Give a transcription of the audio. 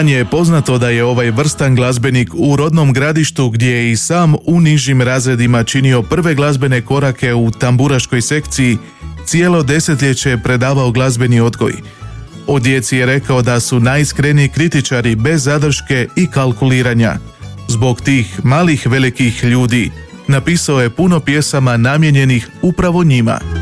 manje je poznato da je ovaj vrstan glazbenik u rodnom Gradištu, gdje je i sam u nižim razredima činio prve glazbene korake u tamburaškoj sekciji, cijelo desetljeće predavao glazbeni odgoj. O djeci je rekao da su najiskreniji kritičari bez zadrške i kalkuliranja. Zbog tih malih velikih ljudi napisao je puno pjesama namijenjenih upravo njima.